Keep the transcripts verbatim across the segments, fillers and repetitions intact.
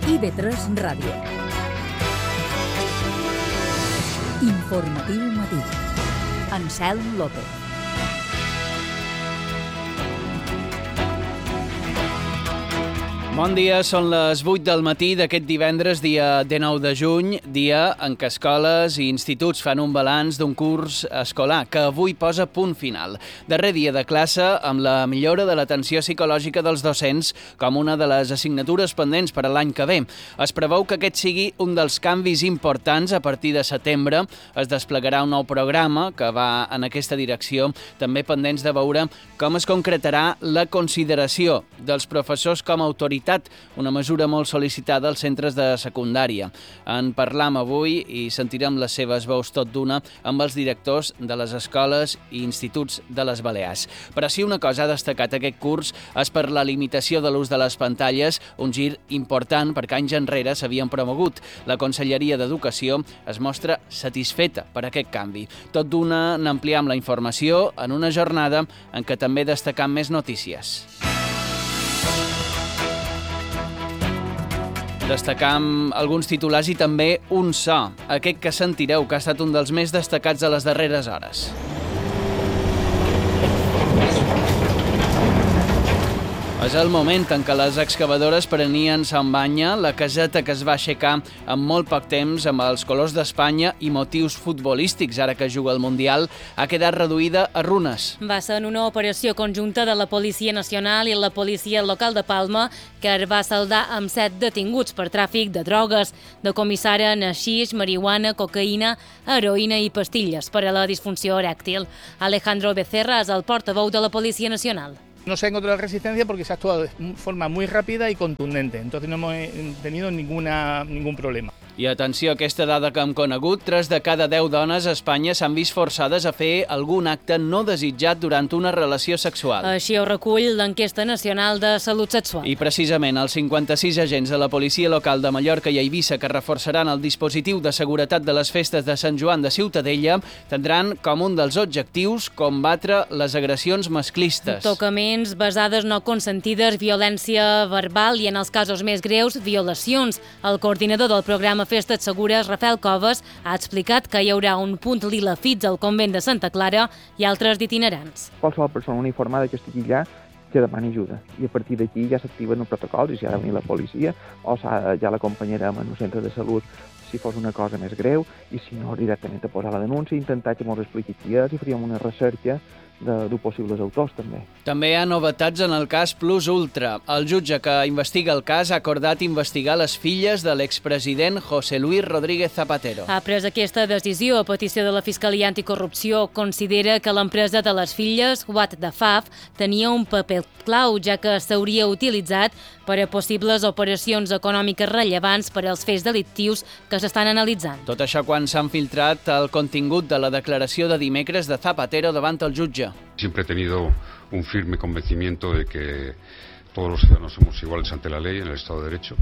I V tres Ràdio. Informatiu matí. Anselm López. Bon dia, són les vuit del matí d'aquest divendres, dia dinou de juny, dia en què escoles i instituts fan un balanç d'un curs escolar que avui posa punt final. Darrer dia de classe amb la millora de l'atenció psicològica dels docents com una de les assignatures pendents per a l'any que ve. Es preveu que aquest sigui un dels canvis importants. A partir de setembre es desplegarà un nou programa que va en aquesta direcció, també pendents de veure com es concretarà la consideració dels professors com a autoritat, una mesura molt sol·licitada als centres de secundària. En parlam avui i sentirem les seves veus tot d'una amb els directors de les escoles i instituts de les Balears. Però si una cosa ha destacat aquest curs és per la limitació de l'ús de les pantalles, un gir important perquè anys enrere s'havien promogut. La Conselleria d'Educació es mostra satisfeta per aquest canvi. Tot d'una n'ampliem la informació en una jornada en què també destacam més notícies. Destacam alguns titulars i també un so, aquest que sentireu, que ha estat un dels més destacats de les darreres hores. És el moment en què les excavadores prenien Sant Banya, la caseta que es va aixecar en molt poc temps amb els colors d'Espanya i motius futbolístics, ara que juga al Mundial, ha quedat reduïda a runes. Va ser en una operació conjunta de la Policia Nacional i la Policia Local de Palma que es va saldar amb set detinguts per tràfic de drogues. Decomissaren haixix, marihuana, cocaïna, heroïna i pastilles per a la disfunció erèctil. Alejandro Becerra és el portaveu de la Policia Nacional. No se ha encontrado resistencia porque se ha actuado de forma muy rápida y contundente, entonces no hemos tenido ninguna, ningún problema. I atenció a aquesta dada que hem conegut, tres de cada deu dones a Espanya s'han vist forçades a fer algun acte no desitjat durant una relació sexual. Així ho recull l'enquesta nacional de salut sexual. I precisament els cinquanta-sis agents de la Policia Local de Mallorca i Eivissa que reforçaran el dispositiu de seguretat de les festes de Sant Joan de Ciutadella tindran com un dels objectius combatre les agressions masclistes. Tocaments, besades no consentides, violència verbal i, en els casos més greus, violacions. El coordinador del programa Festes Segures, Rafael Coves, ha explicat que hi haurà un punt lila fits al convent de Santa Clara i altres d'itinerants. Qualsevol persona uniformada que estigui allà que demani ajuda i a partir d'aquí ja s'activen els protocols i si ha de venir la policia o ja l'acompanyarem en un centre de salut si fos una cosa més greu i si no directament a posar la denúncia i intentar que ens expliqui qui és i faríem una recerca de, de possibles autors, també. També hi ha novetats en el cas Plus Ultra. El jutge que investiga el cas ha acordat investigar les filles de l'expresident José Luis Rodríguez Zapatero. Ha pres aquesta decisió a petició de la Fiscalia Anticorrupció. Considera que l'empresa de les filles, What the Faf, tenia un paper clau, ja que s'hauria utilitzat per a possibles operacions econòmiques rellevants per als fets delictius que s'estan analitzant. Tot això quan s'han filtrat el contingut de la declaració de dimecres de Zapatero davant el jutge. Siempre he tenido un firme convencimiento de que todos los ciudadanos somos iguales ante la ley en el Estado de Derecho.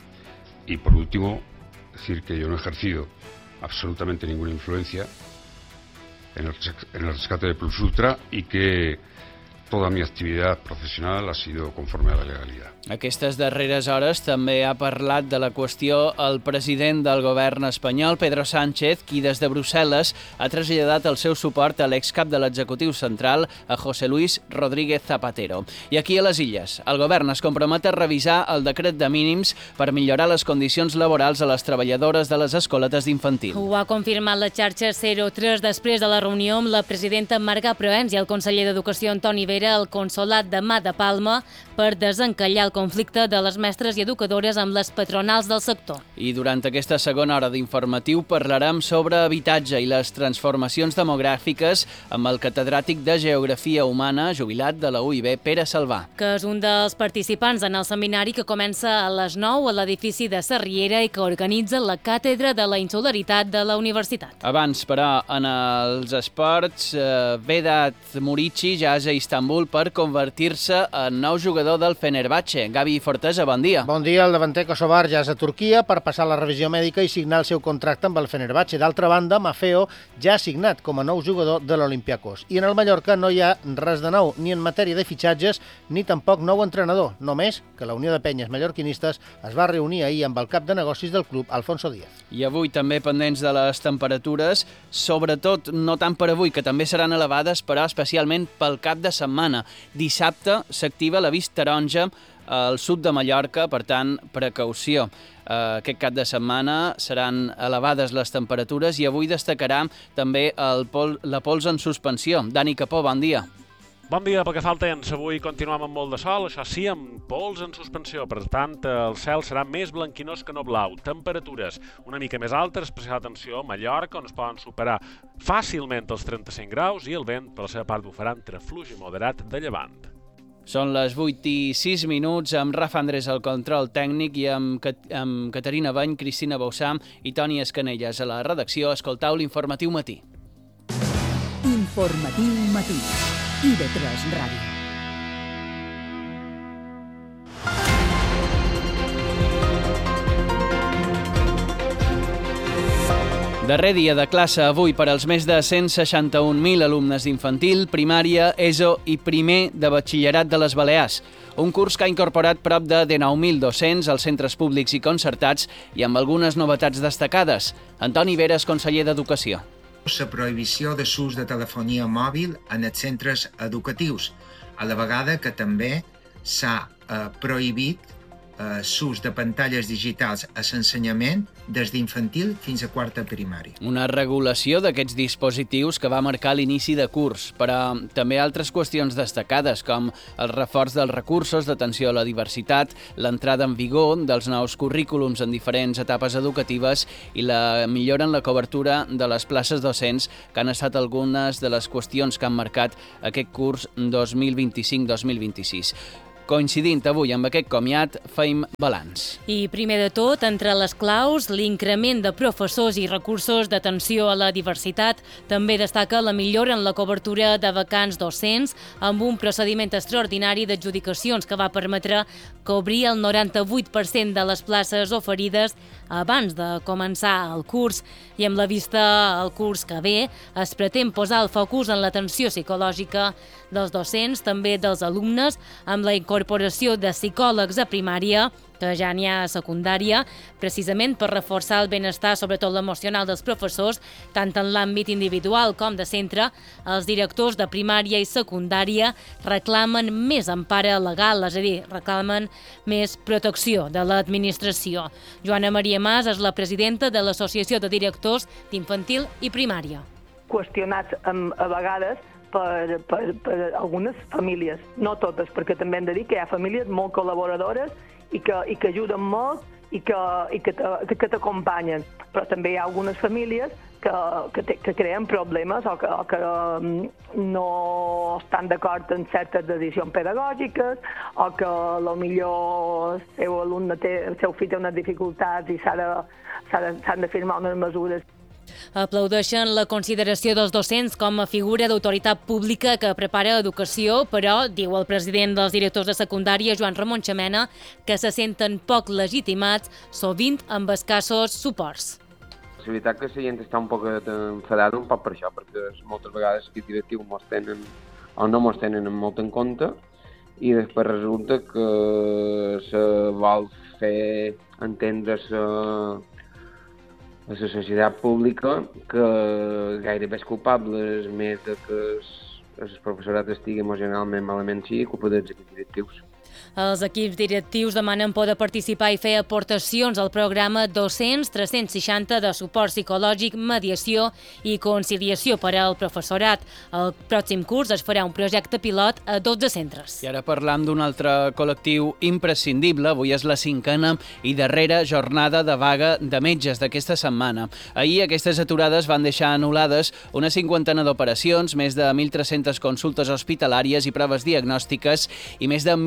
Y por último, decir que yo no he ejercido absolutamente ninguna influencia en el, en el rescate de Plus Ultra y que toda mi actividad profesional ha sido conforme a la legalidad. Aquestes darreres hores també ha parlat de la qüestió el president del govern espanyol, Pedro Sánchez, qui des de Brussel·les ha traslladat el seu suport a l'excap de l'executiu central, a José Luis Rodríguez Zapatero. I aquí a les Illes, el govern es compromet a revisar el decret de mínims per millorar les condicions laborals a les treballadores de les escoletes d'infantil. Ho ha confirmat la xarxa zero tres després de la reunió amb la presidenta Marga Proens i el conseller d'Educació Antoni Vera al Consolat de Mà de Palma per desencallar el conflicte de les mestres i educadores amb les patronals del sector. I durant aquesta segona hora d'informatiu parlarem sobre habitatge i les transformacions demogràfiques amb el catedràtic de Geografia Humana, jubilat de la U I B, Pere Salvà. Que és un dels participants en el seminari que comença a les nou a l'edifici de Sarriera i que organitza la Càtedra de la Insolaritat de la Universitat. Abans, però, en els esports, eh, Vedat Murici ja és a Istanbul per convertir-se en nou jugador del Fenerbahçe. G. Gavi Fortesa, bon dia. Bon dia. El davanter kosovar ja és a Turquia per passar la revisió mèdica i signar el seu contracte amb el Fenerbahçe. D'altra banda, Maffeo ja ha signat com a nou jugador de l'Olympiacos. I en el Mallorca no hi ha res de nou, ni en matèria de fitxatges, ni tampoc nou entrenador. Només que la Unió de Penyes Mallorquinistes es va reunir ahir amb el cap de negocis del club, Alfonso Díaz. I avui també pendents de les temperatures, sobretot no tant per avui, que també seran elevades, però especialment pel cap de setmana. Dissabte s'activa l'avís taronja al sud de Mallorca, per tant, precaució. Aquest cap de setmana seran elevades les temperatures i avui destacarà també el pol, la pols en suspensió. Dani Capó, bon dia. Bon dia, pel que fa al temps. Avui continuem amb molt de sol, això sí, amb pols en suspensió. Per tant, el cel serà més blanquinós que no blau. Temperatures una mica més altes, especial atenció a Mallorca, on es poden superar fàcilment els trenta-cinc graus i el vent, per la seva part, bufarà entre fluix i moderat de llevant. Són les vuit i sis minuts, amb Rafa Andrés al control tècnic i amb, Cat amb Caterina Bany, Cristina Bausam i Toni Escanelles a la redacció. Escoltau l'Informatiu Matí. Informatiu Matí. I de tres Ràdio. Darrer dia de classe avui per als més de cent seixanta-un mil alumnes d'infantil, primària, ESO i primer de batxillerat de les Balears. Un curs que ha incorporat prop de dinou mil dos-cents als centres públics i concertats i amb algunes novetats destacades. Antoni Veres, conseller d'Educació. La prohibició de l'ús de telefonia mòbil en els centres educatius, a la vegada que també s'ha eh, prohibit eh, l'ús de pantalles digitals a l'ensenyament des d'infantil fins a quarta primària. Una regulació d'aquests dispositius que va marcar l'inici de curs, però també altres qüestions destacades, com el reforç dels recursos d'atenció a la diversitat, l'entrada en vigor dels nous currículums en diferents etapes educatives i la millora en la cobertura de les places docents, que han estat algunes de les qüestions que han marcat aquest curs dos mil vint-i-cinc dos mil vint-i-sis. Coincidint avui amb aquest comiat, feim balanç. I primer de tot, entre les claus, l'increment de professors i recursos d'atenció a la diversitat. També destaca la millora en la cobertura de vacants docents amb un procediment extraordinari d'adjudicacions que va permetre cobrir el noranta-vuit per cent de les places oferides abans de començar el curs. I amb la vista al curs que ve, es pretén posar el focus en l'atenció psicològica dels docents, també dels alumnes, amb la incorporació de psicòlegs a primària, que ja n'hi ha a secundària, precisament per reforçar el benestar, sobretot l'emocional dels professors, tant en l'àmbit individual com de centre. Els directors de primària i secundària reclamen més empara legal, és a dir, reclamen més protecció de l'administració. Joana Maria Mas és la presidenta de l'Associació de Directors d'Infantil i Primària. Qüestionats a vegades per, per, per algunes famílies, no totes, perquè també hem de dir que hi ha famílies molt col·laboradores i que, i que ajuden molt i que, i que t'acompanyen. Però també hi ha algunes famílies que, que, te, que creen problemes o que, o que no estan d'acord en certes decisions pedagògiques o que potser el seu alumne té, el seu fill té unes dificultats i s'han de, s'han de firmar unes mesures. Aplaudeixen la consideració dels docents com a figura d'autoritat pública que prepara educació, però, diu el president dels directors de secundària, Joan Ramon Xamena, que se senten poc legitimats, sovint amb escassos suports. És veritat que la gent està un poc enfadada un poc per això, perquè moltes vegades els directius mos tenen o no mos tenen molt en compte i després resulta que se vol fer entendre la a la societat pública que gairebé és culpable més de que el professorat estigui emocionalment malament sigui culpa dels equips directius. Els equips directius demanen poder participar i fer aportacions al programa dos-cents tres-cents seixanta de suport psicològic, mediació i conciliació per al professorat. El pròxim curs es farà un projecte pilot a dotze centres. I ara parlam d'un altre col·lectiu imprescindible. Avui és la cinquena i darrera jornada de vaga de metges d'aquesta setmana. Ahir aquestes aturades van deixar anul·lades una cinquantena d'operacions, més de mil tres-centes consultes hospitalàries i proves diagnòstiques i més de mil quatre-cents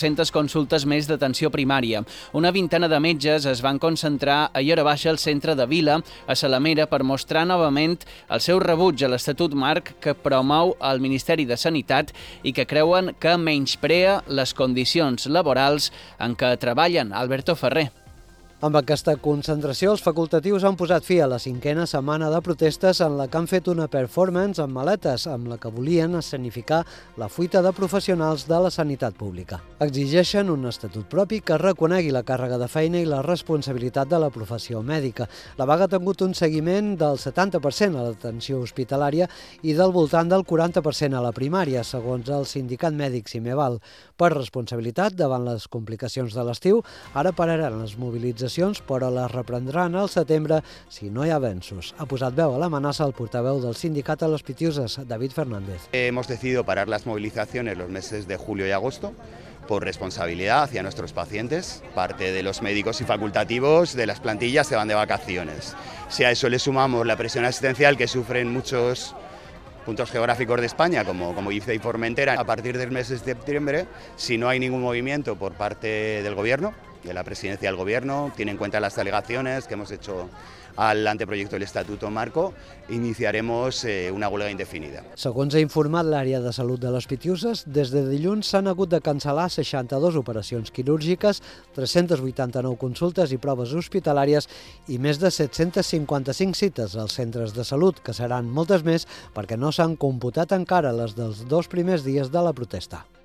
quatre-centes consultes més d'atenció primària. Una vintena de metges es van concentrar a Hora Baixa al centre de Vila, a Salamera, per mostrar novament el seu rebuig a l'Estatut Marc que promou el Ministeri de Sanitat i que creuen que menysprea les condicions laborals en què treballen. Alberto Ferrer. Amb aquesta concentració, els facultatius han posat fi a la cinquena setmana de protestes en la que han fet una performance amb maletes, amb la que volien escenificar la fuita de professionals de la sanitat pública. Exigeixen un estatut propi que reconegui la càrrega de feina i la responsabilitat de la professió mèdica. La vaga ha tingut un seguiment del setanta per cent a l'atenció hospitalària i del voltant del quaranta per cent a la primària, segons el sindicat mèdic Cimeval. Per responsabilitat, davant les complicacions de l'estiu, ara pararan les mobilitzacions, però les reprendran al setembre si no hi ha avenços. Ha posat veu a l'amenaça el portaveu del sindicat a les Pitiuses, David Fernández. Hemos decidido parar las movilizaciones los meses de julio y agosto por responsabilidad hacia nuestros pacientes. Parte de los médicos y facultativos de las plantillas se van de vacaciones. Si a eso le sumamos la presión asistencial que sufren muchos puntos geográficos de España, como, como Ibiza y Formentera, a partir del mes de septiembre, si no hay ningún movimiento por parte del Gobierno, de la presidencia del Gobierno, tiene en cuenta las alegaciones que hemos hecho al anteproyecto del Estatuto Marco, iniciaremos eh, una huelga indefinida. Segons ha informat l'àrea de salut de les Pitiuses, des de dilluns s'han hagut de cancel·lar seixanta-dues operacions quirúrgiques, tres-centes vuitanta-nou consultes i proves hospitalàries i més de set-centes cinquanta-cinc cites als centres de salut, que seran moltes més perquè no s'han computat encara les dels dos primers dies de la protesta.